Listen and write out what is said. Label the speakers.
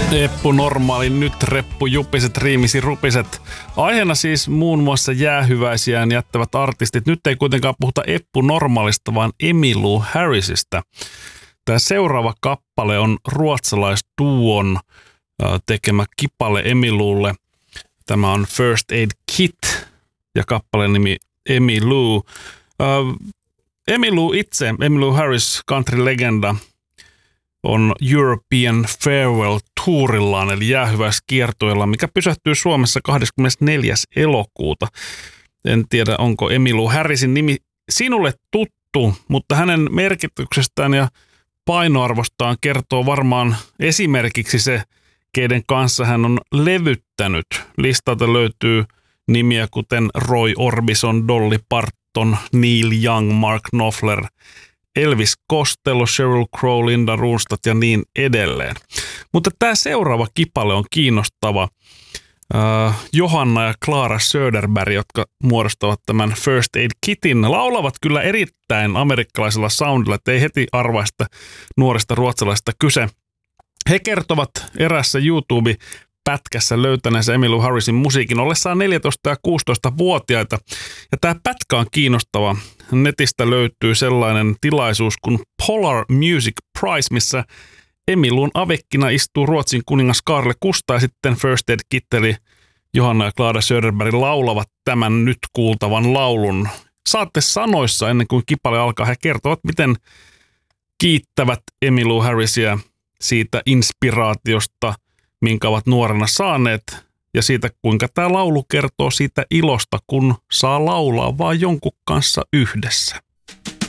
Speaker 1: Eppu normaali, nyt reppu jupiset, riimisi rupiset. Aiheena siis muun muassa jäähyväisiään jättävät artistit. Nyt ei kuitenkaan puhuta Eppu normaalista, vaan Emmylou Harrisista. Tämä seuraava kappale on ruotsalaisduon tekemä kipale Emmyloulle. Tämä on First Aid Kit ja kappaleen nimi Emmylou. Emmylou itse, Emmylou Harris, country-legenda, on European Farewell Tourillaan, eli jäähyväiskiertueella, mikä pysähtyy Suomessa 24. elokuuta. En tiedä, onko Emmylou Harrisin nimi sinulle tuttu, mutta hänen merkityksestään ja painoarvostaan kertoo varmaan esimerkiksi se, keiden kanssa hän on levyttänyt. Listalta löytyy nimiä kuten Roy Orbison, Dolly Parton, Neil Young, Mark Knopfler, Elvis Costello, Sheryl Crow, Linda Ronstadt ja niin edelleen. Mutta tämä seuraava kipale on kiinnostava. Johanna ja Clara Söderberg, jotka muodostavat tämän First Aid Kitin, laulavat kyllä erittäin amerikkalaisella soundilla, ettei heti arvaista nuoresta ruotsalaisesta kyse. He kertovat erässä YouTube-pätkässä löytäneensä Emmylou Harrisin musiikin ollessaan 14- ja 16-vuotiaita. Ja tämä pätkä on kiinnostava. Netistä löytyy sellainen tilaisuus kuin Polar Music Prize, missä Emmyloun avekkina istuu Ruotsin kuningas Karle Kusta ja sitten First Aid Kit eli Johanna ja Clara Söderberg laulavat tämän nyt kuultavan laulun. Saatte sanoissa ennen kuin kipale alkaa. He kertovat, miten kiittävät Emmylou Harrisia siitä inspiraatiosta, minkä ovat nuorena saaneet, ja siitä, kuinka tämä laulu kertoo siitä ilosta, kun saa laulaa vaan jonkun kanssa yhdessä.